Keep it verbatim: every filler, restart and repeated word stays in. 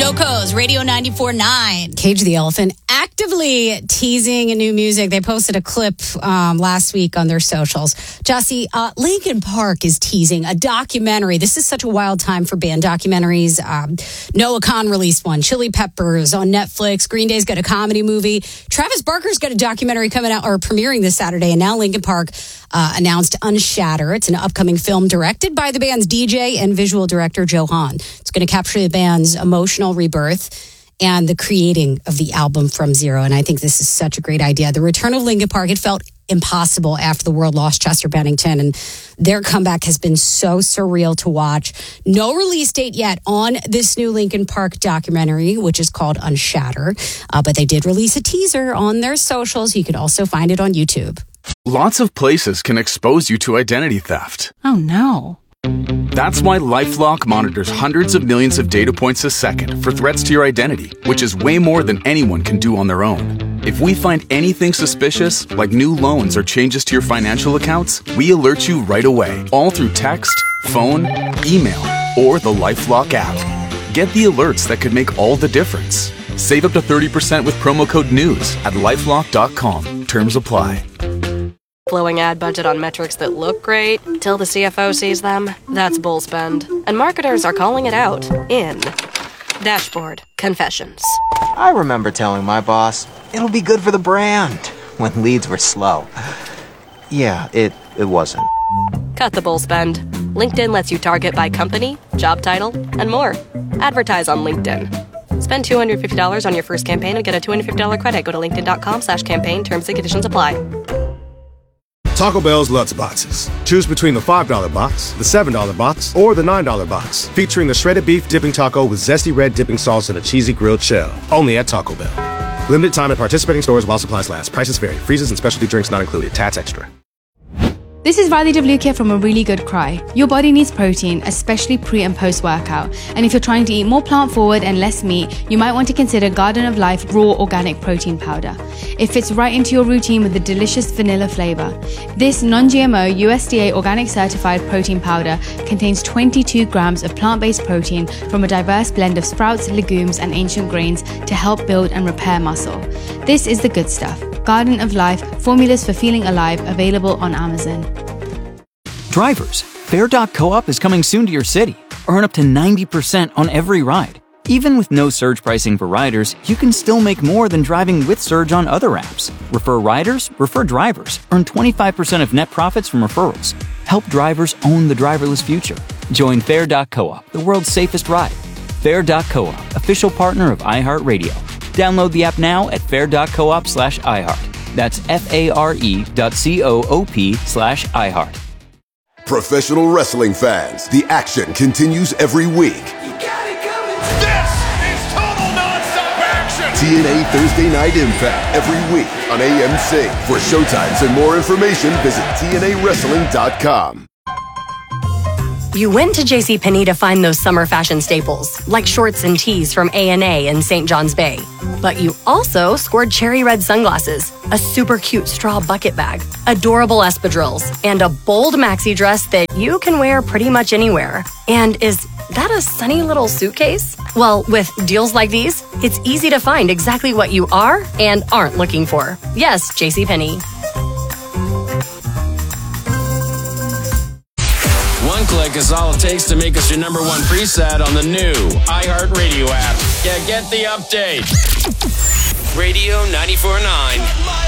Yoko's Radio ninety-four point nine. Cage the Elephant actively teasing new music. They posted a clip um, last week on their socials. Jesse, uh, Linkin Park is teasing a documentary. This is such a wild time for band documentaries. Um, Noah Kahn released one. Chili Peppers on Netflix. Green Day's got a comedy movie. Travis Barker's got a documentary coming out or premiering this Saturday. And now Linkin Park uh, announced Unshatter. It's an upcoming film directed by the band's D J and visual director Joe Hahn. It's going to capture the band's emotional rebirth and the creating of the album from zero. And I think this is such a great idea. The return of Linkin Park, it felt impossible after the world lost Chester Bennington, and their comeback has been so surreal to watch. No release date yet on this new Linkin Park documentary, which is called Unshatter, uh, but they did release a teaser on their socials. You can also find it on YouTube. Lots of places can expose you to identity theft. Oh, no. That's why LifeLock monitors hundreds of millions of data points a second for threats to your identity, which is way more than anyone can do on their own. If we find anything suspicious, like new loans or changes to your financial accounts, we alert you right away, all through text, phone, email, or the LifeLock app. Get the alerts that could make all the difference. Save up to thirty percent with promo code NEWS at lifelock dot com. Terms apply. Blowing ad budget on metrics that look great till the C F O sees them, that's bull spend. And marketers are calling it out in Dashboard Confessions. I remember telling my boss, it'll be good for the brand, when leads were slow. Yeah, it, it wasn't. Cut the bull spend. LinkedIn lets you target by company, job title, and more. Advertise on LinkedIn. Spend two hundred fifty dollars on your first campaign and get a two hundred fifty dollars credit. Go to linkedin.com slash campaign. Terms and conditions apply. Taco Bell's Lutz Boxes. Choose between the five dollar box, the seven dollar box, or the nine dollar box. Featuring the shredded beef dipping taco with zesty red dipping sauce and a cheesy grilled shell. Only at Taco Bell. Limited time at participating stores while supplies last. Prices vary. Freezes and specialty drinks not included. Tats extra. This is Riley DeVlukia from A Really Good Cry. Your body needs protein, especially pre and post workout. And if you're trying to eat more plant forward and less meat, you might want to consider Garden of Life Raw Organic Protein Powder. It fits right into your routine with a delicious vanilla flavor. This non-G M O U S D A organic certified protein powder contains twenty-two grams of plant-based protein from a diverse blend of sprouts, legumes, and ancient grains to help build and repair muscle. This is the good stuff. Garden of Life, formulas for feeling alive, available on Amazon. Drivers, Fare dot coop is coming soon to your city. Earn up to ninety percent on every ride. Even with no surge pricing for riders, you can still make more than driving with Surge on other apps. Refer riders, refer drivers. Earn twenty-five percent of net profits from referrals. Help drivers own the driverless future. Join Fare dot coop, the world's safest ride. Fare dot coop, official partner of iHeartRadio. Download the app now at fare dot coop slash iHeart. That's F-A-R-E dot C-O-O-P slash iHeart. Professional wrestling fans, the action continues every week. You got it coming. This is total nonstop action. T N A Thursday Night Impact every week on A M C. For showtimes and more information, visit T N A wrestling dot com. You went to JCPenney to find those summer fashion staples, like shorts and tees from A and A in Saint John's Bay. But you also scored cherry red sunglasses, a super cute straw bucket bag, adorable espadrilles, and a bold maxi dress that you can wear pretty much anywhere. And is that a sunny little suitcase? Well, with deals like these, it's easy to find exactly what you are and aren't looking for. Yes, JCPenney. One click is all it takes to make us your number one preset on the new iHeartRadio app. Yeah, get the update. Radio ninety-four point nine.